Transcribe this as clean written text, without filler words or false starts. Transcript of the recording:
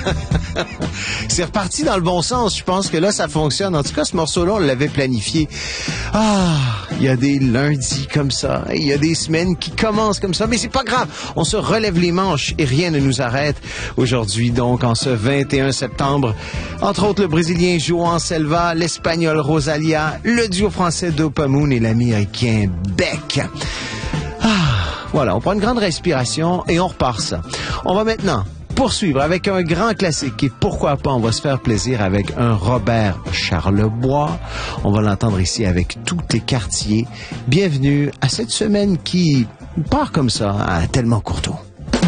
C'est reparti dans le bon sens. Je pense que là, ça fonctionne. En tout cas, ce morceau-là, on l'avait planifié. Ah, il y a des lundis comme ça. Il y a des semaines qui commencent comme ça. Mais c'est pas grave. On se relève les manches et rien ne nous arrête. Aujourd'hui, donc, en ce 21 septembre, entre autres, le Brésilien João Selva, l'Espagnol Rosalia, le duo français Dopamoon et l'Américain Beck. Voilà, on prend une grande respiration et on repart ça. On va maintenant poursuivre avec un grand classique et pourquoi pas, on va se faire plaisir avec un Robert Charlebois. On va l'entendre ici avec tous les quartiers. Bienvenue à cette semaine qui part comme ça, à Tellement Courtois.